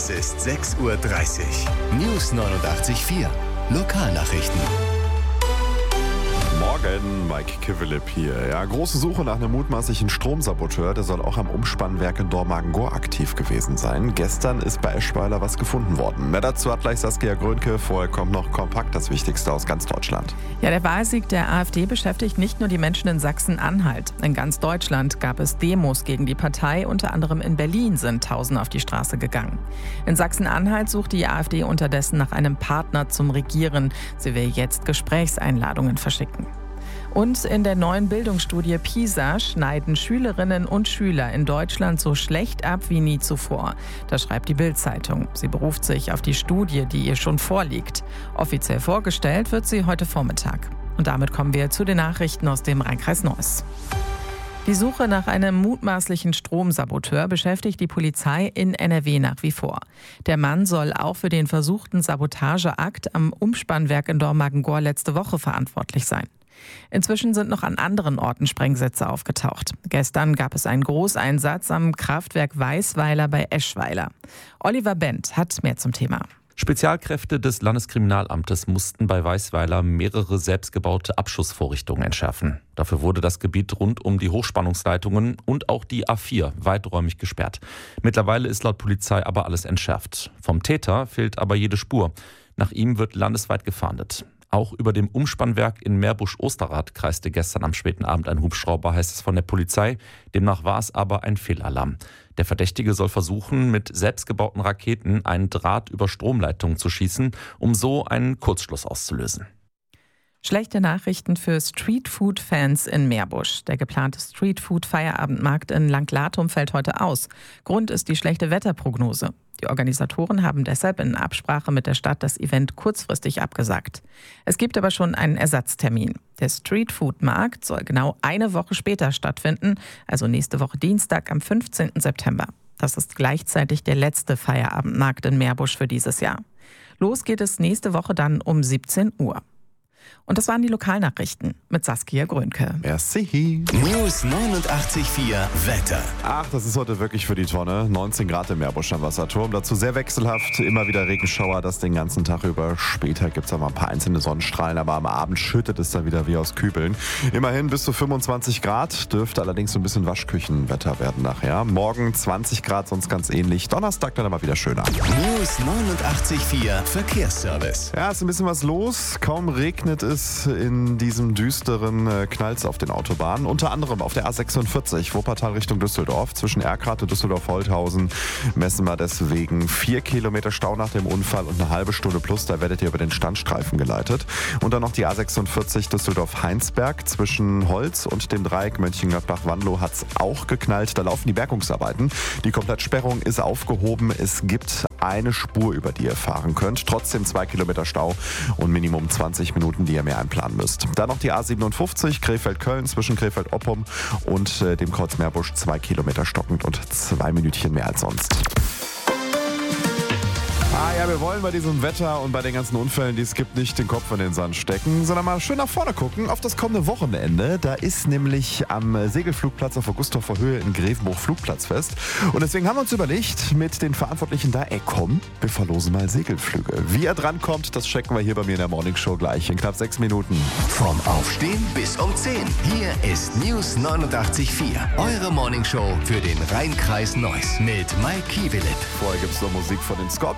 Es ist 6:30 Uhr. News 89.4. Lokalnachrichten. Morgen, Mike Kivelip hier. Ja, große Suche nach einem mutmaßlichen Stromsaboteur. Der soll auch am Umspannwerk in Dormagen-Gohr aktiv gewesen sein. Gestern ist bei Eschweiler was gefunden worden. Mehr dazu hat gleich Saskia Grönke. Vorher kommt noch kompakt das Wichtigste aus ganz Deutschland. Ja, der Wahlsieg der AfD beschäftigt nicht nur die Menschen in Sachsen-Anhalt. In ganz Deutschland gab es Demos gegen die Partei. Unter anderem in Berlin sind Tausende auf die Straße gegangen. In Sachsen-Anhalt sucht die AfD unterdessen nach einem Partner zum Regieren. Sie will jetzt Gesprächseinladungen verschicken. Und in der neuen Bildungsstudie PISA schneiden Schülerinnen und Schüler in Deutschland so schlecht ab wie nie zuvor. Das schreibt die Bild-Zeitung. Sie beruft sich auf die Studie, die ihr schon vorliegt. Offiziell vorgestellt wird sie heute Vormittag. Und damit kommen wir zu den Nachrichten aus dem Rhein-Kreis Neuss. Die Suche nach einem mutmaßlichen Stromsaboteur beschäftigt die Polizei in NRW nach wie vor. Der Mann soll auch für den versuchten Sabotageakt am Umspannwerk in Dormagen-Gohr letzte Woche verantwortlich sein. Inzwischen sind noch an anderen Orten Sprengsätze aufgetaucht. Gestern gab es einen Großeinsatz am Kraftwerk Weisweiler bei Eschweiler. Oliver Bent hat mehr zum Thema. Spezialkräfte des Landeskriminalamtes mussten bei Weisweiler mehrere selbstgebaute Abschussvorrichtungen entschärfen. Dafür wurde das Gebiet rund um die Hochspannungsleitungen und auch die A4 weiträumig gesperrt. Mittlerweile ist laut Polizei aber alles entschärft. Vom Täter fehlt aber jede Spur. Nach ihm wird landesweit gefahndet. Auch über dem Umspannwerk in Meerbusch-Osterrad kreiste gestern am späten Abend ein Hubschrauber, heißt es von der Polizei. Demnach war es aber ein Fehlalarm. Der Verdächtige soll versuchen, mit selbstgebauten Raketen einen Draht über Stromleitungen zu schießen, um so einen Kurzschluss auszulösen. Schlechte Nachrichten für Streetfood-Fans in Meerbusch. Der geplante Streetfood-Feierabendmarkt in Langlatum fällt heute aus. Grund ist die schlechte Wetterprognose. Die Organisatoren haben deshalb in Absprache mit der Stadt das Event kurzfristig abgesagt. Es gibt aber schon einen Ersatztermin. Der Streetfood-Markt soll genau eine Woche später stattfinden, also nächste Woche Dienstag am 15. September. Das ist gleichzeitig der letzte Feierabendmarkt in Meerbusch für dieses Jahr. Los geht es nächste Woche dann um 17 Uhr. Und das waren die Lokalnachrichten mit Saskia Grönke. Merci. News 89.4 Wetter. Ach, das ist heute wirklich für die Tonne. 19 Grad im Meerbusch am Wasserturm. Dazu sehr wechselhaft. Immer wieder Regenschauer, das den ganzen Tag über. Später gibt es auch mal ein paar einzelne Sonnenstrahlen, aber am Abend schüttet es dann wieder wie aus Kübeln. Immerhin bis zu 25 Grad. Dürfte allerdings so ein bisschen Waschküchenwetter werden nachher. Morgen 20 Grad, sonst ganz ähnlich. Donnerstag dann aber wieder schöner. News 89.4 Verkehrsservice. Ja, ist ein bisschen was los. Kaum regnet es in diesem düsteren Knalls auf den Autobahnen. Unter anderem auf der A46, Wuppertal Richtung Düsseldorf. Zwischen Erkrath und Düsseldorf-Holthausen messen wir deswegen 4 Kilometer Stau nach dem Unfall und eine halbe Stunde plus. Da werdet ihr über den Standstreifen geleitet. Und dann noch die A46 Düsseldorf-Heinsberg. Zwischen Holz und dem Dreieck Mönchengladbach-Wanlo hat es auch geknallt. Da laufen die Bergungsarbeiten. Die Komplettsperrung ist aufgehoben. Es gibt eine Spur, über die ihr fahren könnt. Trotzdem 2 Kilometer Stau und Minimum 20 Minuten, die ihr mehr einplanen müsst. Dann noch die A57 Krefeld-Köln zwischen Krefeld-Oppum und dem Kreuz Meerbusch 2 Kilometer stockend und 2 Minütchen mehr als sonst. Ja, wir wollen bei diesem Wetter und bei den ganzen Unfällen, die es gibt, nicht den Kopf in den Sand stecken, sondern mal schön nach vorne gucken auf das kommende Wochenende. Da ist nämlich am Segelflugplatz auf Augustorfer Höhe in Grevenbruch Flugplatzfest. Und deswegen haben wir uns überlegt, mit den Verantwortlichen da, komm, wir verlosen mal Segelflüge. Wie er drankommt, das checken wir hier bei mir in der Morningshow gleich in knapp 6 Minuten. Vom Aufstehen bis um 10. Hier ist News 89.4. Eure Morningshow für den Rhein-Kreis Neuss mit Mike Kivelip. Vorher gibt es noch Musik von den Scorpions.